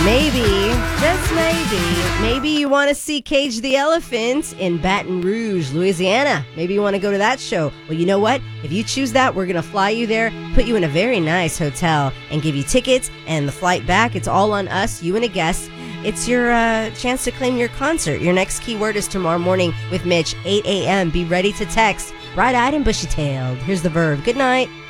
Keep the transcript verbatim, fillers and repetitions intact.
Maybe, just maybe, maybe you want to see Cage the Elephant in Baton Rouge, Louisiana. Maybe you want to go to that show. Well, you know what? If you choose that, we're going to fly you there, put you in a very nice hotel, and give you tickets and the flight back. It's all on us, you and a guest. It's your uh, chance to claim your concert. Your next keyword is tomorrow morning with Mitch, eight a.m. Be ready to text. Bright-eyed and bushy-tailed. Here's the verb. Good night.